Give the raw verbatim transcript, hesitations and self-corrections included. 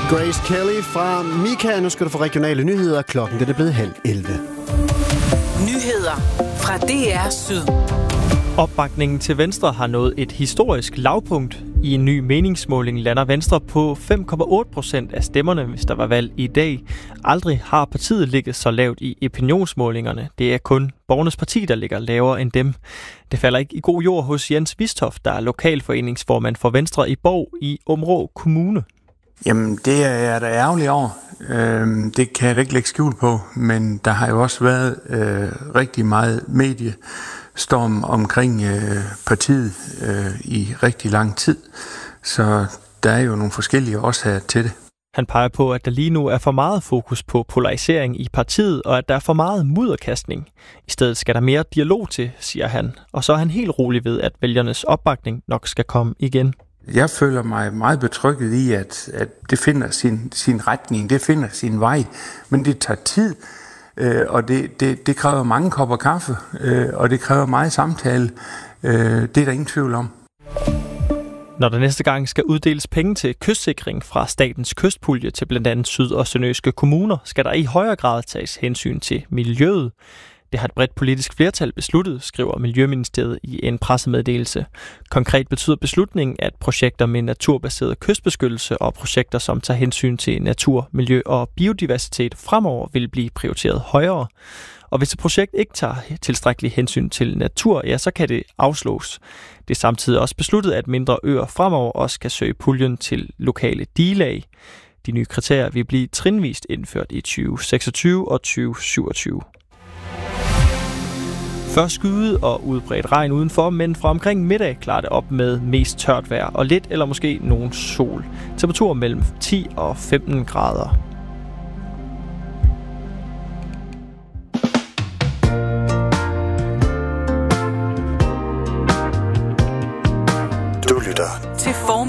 Grace Kelly fra Mika. Nu skal du få regionale nyheder. Klokken den er blevet halv elleve. Nyheder fra D R Syd. Opbakningen til Venstre har nået et historisk lavpunkt. I en ny meningsmåling lander Venstre på fem komma otte procent af stemmerne, hvis der var valg i dag. Aldrig har partiet ligget så lavt i opinionsmålingerne. Det er kun Borgernes Parti, der ligger lavere end dem. Det falder ikke i god jord hos Jens Vistoft, der er lokalforeningsformand for Venstre i Bov i Aabenraa Kommune. Jamen, det er jeg da ærgerlig over. Øhm, det kan jeg ikke lægge skjul på, men der har jo også været øh, rigtig meget mediestorm omkring øh, partiet øh, i rigtig lang tid. Så der er jo nogle forskellige årsager til det. Han peger på, at der lige nu er for meget fokus på polarisering i partiet, og at der er for meget mudderkastning. I stedet skal der mere dialog til, siger han. Og så er han helt rolig ved, at vælgernes opbakning nok skal komme igen. Jeg føler mig meget betrygget i, at, at det finder sin, sin retning, det finder sin vej, men det tager tid, øh, og det, det, det kræver mange kopper kaffe, øh, og det kræver meget samtale. Øh, det er der ingen tvivl om. Når der næste gang skal uddeles penge til kystsikring fra statens kystpulje til blandt andet syd- og sønderjyske kommuner, skal der i højere grad tages hensyn til miljøet. Det har et bredt politisk flertal besluttet, skriver Miljøministeriet i en pressemeddelelse. Konkret betyder beslutningen, at projekter med naturbaseret kystbeskyttelse og projekter, som tager hensyn til natur, miljø og biodiversitet fremover vil blive prioriteret højere. Og hvis et projekt ikke tager tilstrækkelig hensyn til natur, ja, så kan det afslås. Det er samtidig også besluttet, at mindre øer fremover også skal søge puljen til lokale digelag. De nye kriterier vil blive trinvist indført i tyve seksogtyve og tyve syvogtyve. Først skyde og udbredt regn udenfor, men fra omkring middag klarer det op med mest tørt vejr og lidt eller måske nogen sol. Temperatur mellem ti og femten grader. Du lytter til Form